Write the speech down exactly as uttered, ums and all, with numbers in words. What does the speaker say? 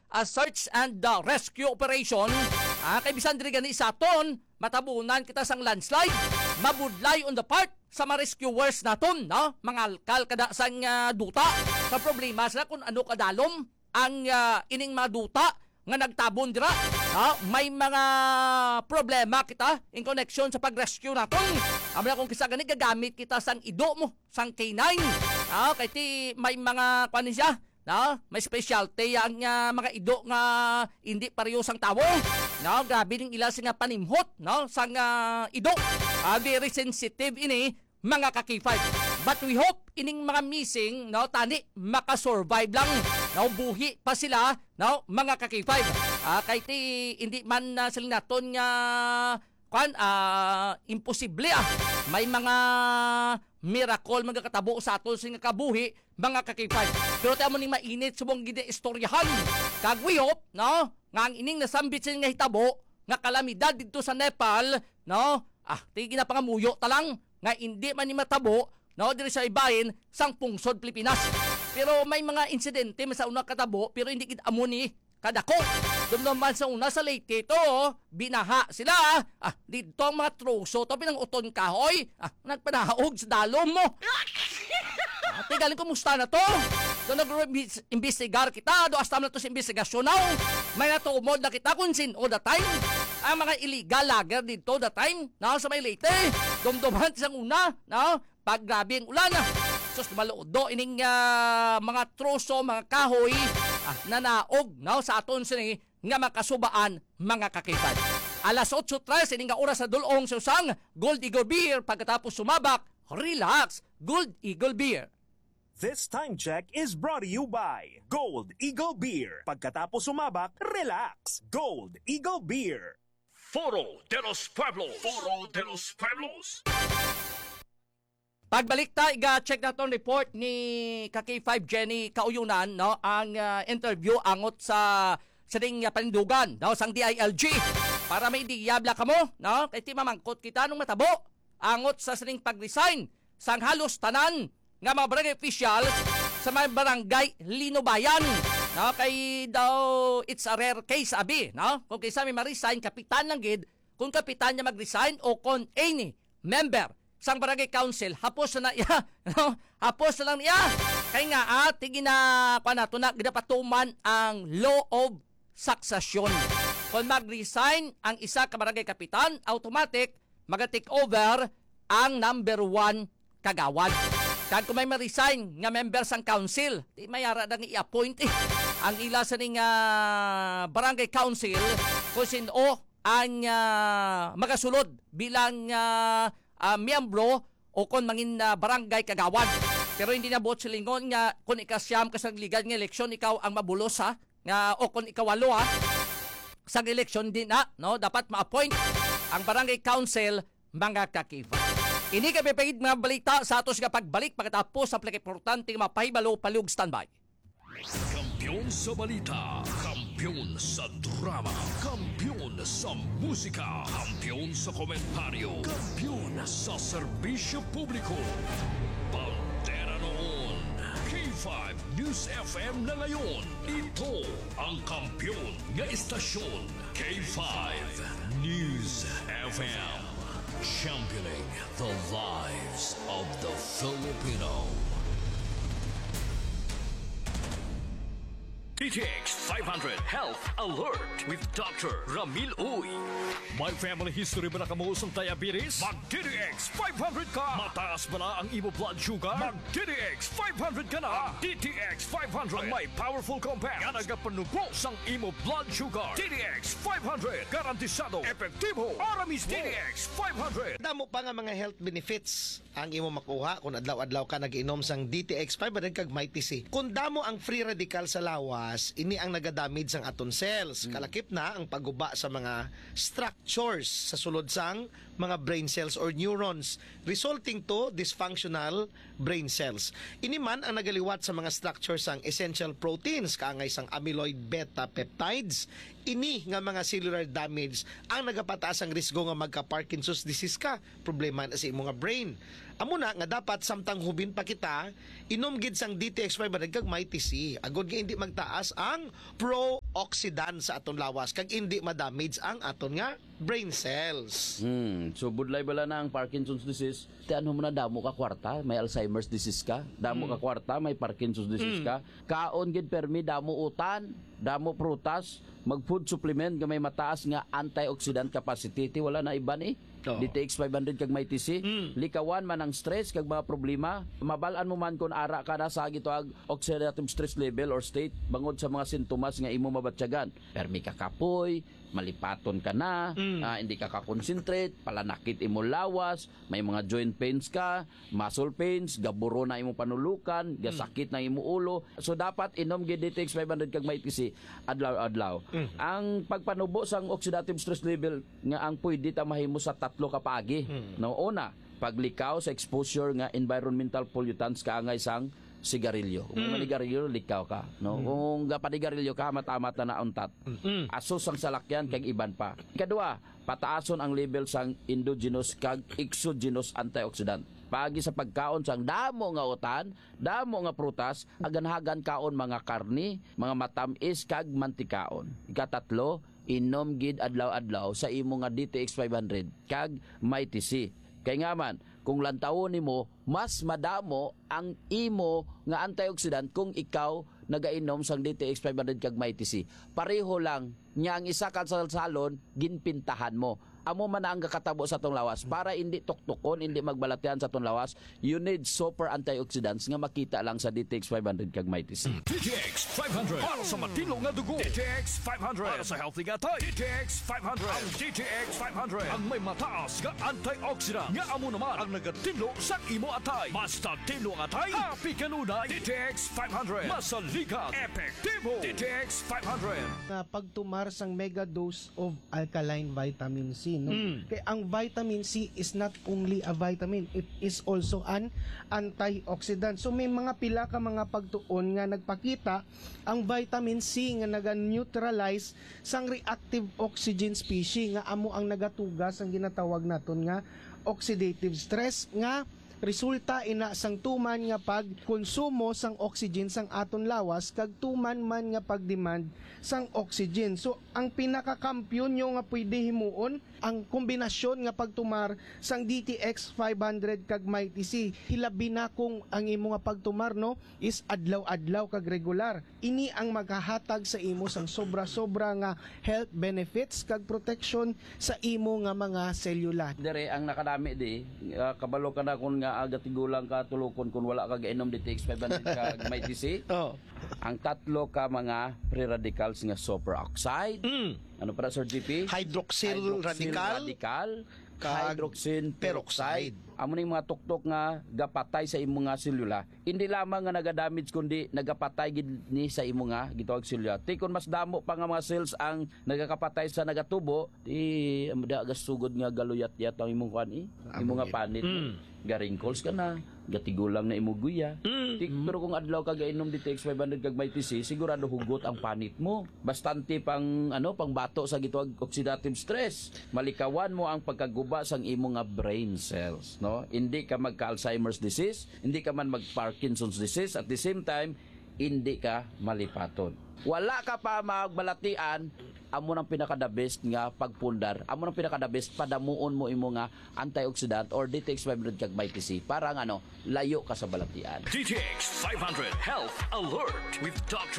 uh, search and uh, rescue operation. Uh, kay bisan diri gani sa aton matabunan kita sang landslide, mabudlay on the part sa mga rescuers naton, no? Mangalkal kada sang uh, duta. Sa problema sila kung ano kadalom ang uh, ining mga duta nga nagtabon dira. No? May mga problema kita in connection sa pag-rescue naton. Amla kung kisa gani gagamit kita sang ido mo, sang K nine. No? Kay ti may mga kuan siya, no? May specialty ang uh, mga ido nga hindi pareho sang tawo. No, grabe ning ila nga panimhot, no, sang uh, ido. Uh, very sensitive ini mga ka-K five. But we hope ining mga missing, no, tani makasurvive lang. No, buhi pa sila, no, mga ka-K five. Uh, kay ti hindi man uh, sila naton nga kan uh, imposible ah. May mga miracle mga katabo sa aton sing kabuhi mga ka-K five. Pero tayo mo ning mainit subong gid istoryahan. Kag we hope, no, nga ang ining nasambit sa nga hitabo nga kalamidad dito sa Nepal, no, ah tigi na pangamuyo talang nga hindi man ni matabo, no, diri sa ibahin sang pungsod Pilipinas. Pero may mga insidente sa una katabo pero hindi gid amo ni kadako. Dumduman sa una sa Leyte to, binaha sila. Ah, dito ang mga truso to pinanguton kahoy. Ah, nagpanahaog sa dalom mo. Ah, tigaling kumusta na to? Doon nag-imbestigar kita, do astam na to sa investigasyon now. May natumod na kita kung sin all the time. Ang mga illegal lager dito the time, na sa may Leyte. Dumduman sa una, na pag grabe ang ulan. Sus, maluod do ining uh, mga truso, mga kahoy, ah, nanaog, no, sa aton sini nga makasubaan mga kakitan. Alas eight tres ining nga oras sa dulong susang Gold Eagle Beer pagkatapos sumabak, relax, Gold Eagle Beer. This time check is brought to you by Gold Eagle Beer. Pagkatapos sumabak, relax, Gold Eagle Beer. Foro de los Pueblos. Foro de los Pueblos. Pagbalik ta, iga-check na itong report ni ka-K five Jenny Kauyunan, no, ang uh, interview angot sa sa ding uh, panindugan, no, sang D I L G. Para may diyabla ka mo, no, kay ti mamangkot kita nung matabo, angot sa sining pag-resign sang halos tanan nga mga barangay officials sa mga barangay Linubayan. No, kay daw it's a rare case, abi, no? Kung kaysa may ma-resign, kapitan lang gid, kung kapitan niya mag-resign o kung any member sang barangay council, hapos na iya, no? Hapos na lang niya. Kaya nga, ah, tigin na, pa na, na, ginapatuman ang law of succession. Kung mag-resign ang isa ka barangay kapitan, automatic, mag-take over ang number one kagawad. Kaya kung may ma-resign nga member sang council, di mayara nang i-appoint eh. Ang ila sa ning uh, barangay council, kung sino ang uh, magasulod bilang uh, Uh, miyembro o kon mangin uh, barangay kagawad. Pero hindi na buot silingon nga kung ikasyam kasang ligan ng eleksyon ikaw ang mabulos ha nga o kung ikawalo ha sa eleksyon din na no dapat ma-appoint ang barangay council mga kakifa. Ini ka pipigid mga balita sa atos nga pagbalik pagkatapos sa plek-importante mapahibalo palug standby. Kampiyon sa balita, kampiyon sa drama, kampiyon sa musika, kampiyon sa komentaryo, kampiyon sa serbisyo publiko. Bandera noon, K five News F M na ngayon. Ito ang kampiyon nga istasyon, K five News F M. Championing the lives of the Filipino. D T X five hundred Health Alert with Doctor Ramil Uy. May family history ba na kamusong diabetes? Mag-D T X five hundred ka! Mataas ba na ang imo blood sugar? Mag-D T X five hundred ka na! D T X five hundred ang may powerful compound nga nagapanubo sang imo blood sugar. D T X five hundred garantisado, epektibo, aramis D T X five hundred. Damo pa nga mga health benefits ang imo makuha kung adlaw-adlaw ka nag-inom sang D T X five hundred kag Mighty C. Kung damo ang free radical sa lawas, ini ang nagadamage sang aton cells. Kalakip na ang pagguba sa mga structures sa sulod sang mga brain cells or neurons, resulting to dysfunctional brain cells. Ini man ang nagaliwat sa mga structures sang essential proteins kaangay sang amyloid beta peptides, ini nga mga cellular damage ang nagapataas ang risgo nga magka-Parkinson's disease ka. Problema na sa imong nga brain. Amo na nga dapat samtang hubin pa kita, inom gid sang D T X five hundred kag Mighty C. Agod nga hindi magtaas ang pro-oxidant sa aton lawas kag hindi ma-damage ang aton nga brain cells. Hmm, so budlay bala na ang Parkinson's disease. Ti ano mo na damo ka kwarta, may Alzheimer's disease ka. Damo ka kwarta, may Parkinson's disease ka. Kaon gid permi damo utan, damo prutas, mag food supplement nga may mataas nga antioxidant capacity. Ti wala na iban eh. Oo. D T X five hundred kag Mighty C. Likawan man ang stress kag mga problema. Mabalaan mo man kung ara ka na sa gitoag oxidative stress level or state bangod sa mga sintomas nga imo mabatyagan. Permi ka kapoy, malipaton ka na, ah, hindi ka ka-concentrate, palanakit imo lawas, may mga joint pains ka, muscle pains, gaburo na imo panulukan, gasakit na imo ulo. So dapat inom gid D T X five hundred kag Mighty C adlaw-adlaw. Ang pagpanubo sang oxidative stress level nga ang pwede ta mahimo sa tatlo ka paagi. No, una, paglikaw sa exposure nga environmental pollutants kaangay sang sigarilyo. Kung mm. manigarilyo, likaw ka. No? Mm. Kung gapanigarilyo ka, matamat na nauntat. Mm. Asos ang salakyan, kag iban pa. Kadua, pataason ang level sang endogenous kag exogenous antioxidant. Pagi sa pagkaon sang damo nga utan, damo nga prutas, aganhagan kaon mga karni, mga matamis kag mantikaon. Ikatatlo, inom gid adlaw-adlaw sa imo nga D T X five hundred kag Mighty C. Kay nga man, kung lantawon nimo, mas madamo ang imo nga antioxidant kung ikaw nagainom sang D T X five hundred kag Mighty C. Pareho lang nya ang isa ka sa salon ginpintahan mo. Amo man ang kakatabo sa tong lawas para hindi tuktukon, hindi magbalatian sa tong lawas. You need super antioxidants nga makita lang sa D T X five hundred kag Mighty C. D T X five hundred para sa matino nga dugo. D T X five hundred para sa healthy nga tayo. D T X five hundred. Ang D T X five hundred ang may mataas nga antioxidant nga amo naman ang nagatino sa imo atay. Basta tino nga atay, happy kanunay. D T X five hundred masaligan, epektibo. D T X five hundred. Na pagtumar sang mega dose of alkaline vitamin C, no? Kaya ang vitamin C is not only a vitamin, it is also an antioxidant. So may mga pila ka mga pagtuon nga nagpakita ang vitamin C nga naga-neutralize sang reactive oxygen species nga amo ang nagatugas ang ginatawag naton nga oxidative stress nga resulta ina sang tuman nga pagkonsumo sang oxygen sang aton lawas kag tuman man nga pagdemand sang oxygen. So ang pinakakampiyon nyo nga pwede himuon ang kombinasyon nga pagtumar sang D T X five hundred kag Mighty C. Hilabi na kung ang imo nga pagtumar no is adlaw-adlaw kag regular. Ini ang maghahatag sa imo sang sobra-sobra nga health benefits kag protection sa imo nga mga selula. Dire ang nakadami di, uh, kabalo ka na kung nga agatigulang ka tulukon kung wala ka gainom D T X five hundred kag Mighty C. Oh. Ang tatlo ka mga free radicals nga superoxide. Ano para Sir G P? Hydroxyl radical, radical kag hydroxyl peroxide. peroxide. Amo ning mga tuktok nga gapatay sa imo nga selula. Hindi lamang nga nagadamage kundi nagapatay gid ni sa imo nga gitawag selula. Ti kun mas damo pa nga mga cells ang nagakapatay sa nagatubo, di amda gasugod nga galuyat-yat ang imong kan eh. Imo nga panit. Mm. Ga-wrinkles ka na, gatigulang na imo guya. Mm. Ti, pero kung adlaw ka gainom D T X five hundred kag Mighty C, sigurado hugot ang panit mo. Bastante pang ano, pang bato sa gitawag oxidative stress. Malikawan mo ang pagkaguba sang imo nga brain cells, no? Hindi ka magka-Alzheimer's disease, hindi ka man mag-Parkinson's disease, at the same time, hindi ka malipaton. Wala ka pa magbalatian, amo nang pinaka-the best nga pagpundar. Amo nang pinaka-the best padamuon mo imo nga antioxidant or D T X five hundred kag Mighty C para nga ano, layo ka sa balatian. D T X five hundred Health Alert with Doctor